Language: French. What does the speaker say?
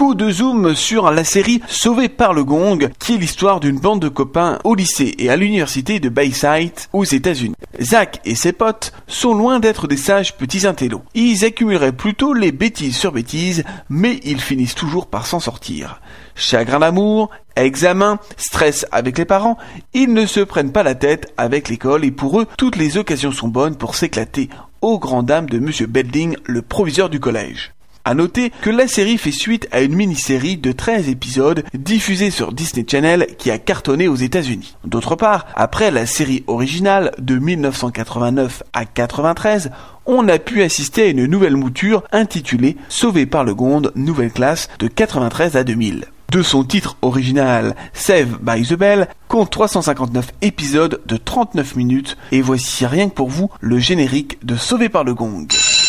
Coup de zoom sur la série Sauvé par le Gong, qui est l'histoire d'une bande de copains au lycée et à l'université de Bayside aux États-Unis. Zach et ses potes sont loin d'être des sages petits intellos. Ils accumuleraient plutôt les bêtises sur bêtises, mais ils finissent toujours par s'en sortir. Chagrin d'amour, examen, stress avec les parents, ils ne se prennent pas la tête avec l'école et pour eux, toutes les occasions sont bonnes pour s'éclater aux grandes dames de Monsieur Belding, le proviseur du collège. À noter que la série fait suite à une mini-série de 13 épisodes diffusée sur Disney Channel qui a cartonné aux États-Unis. D'autre part, après la série originale de 1989 à 93, on a pu assister à une nouvelle mouture intitulée Sauvé par le Gond, nouvelle classe de 93 à 2000. De son titre original, Saved by the Bell compte 359 épisodes de 39 minutes et voici rien que pour vous le générique de Sauvé par le Gong.